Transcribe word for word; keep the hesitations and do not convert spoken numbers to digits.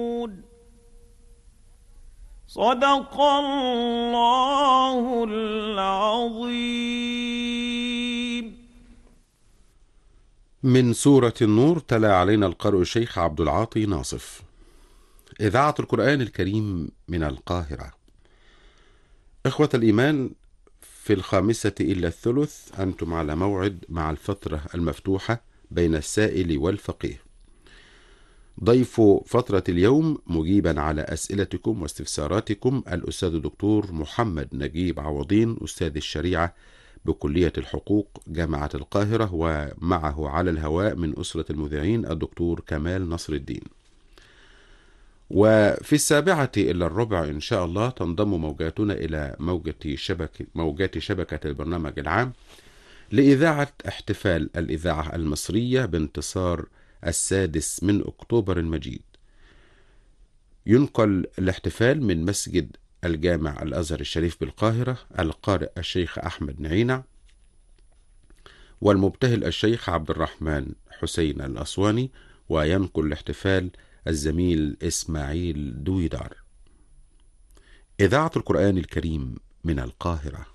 صدق الله العظيم. من سورة النور تلا علينا القارئ الشيخ عبد العاطي ناصف. إذاعة القرآن الكريم من القاهرة. إخوة الإيمان، في الخامسة إلا الثلث أنتم على موعد مع الفترة المفتوحة بين السائل والفقيه. ضيف فترة اليوم مجيبا على أسئلتكم واستفساراتكم الأستاذ الدكتور محمد نجيب عوضين، أستاذ الشريعة بكلية الحقوق جامعة القاهرة، ومعه على الهواء من أسرة المذيعين الدكتور كمال نصر الدين. وفي السابعة إلى الربع إن شاء الله تنضم موجاتنا إلى موجة شبكة موجات شبكة البرنامج العام لإذاعة احتفال الإذاعة المصرية بانتصار السادس من أكتوبر المجيد. ينقل الاحتفال من مسجد الجامع الأزهر الشريف بالقاهرة القارئ الشيخ أحمد نعينة، والمبتهل الشيخ عبد الرحمن حسين الأسواني، وينقل الاحتفال الزميل إسماعيل دويدار. إذاعة القرآن الكريم من القاهرة.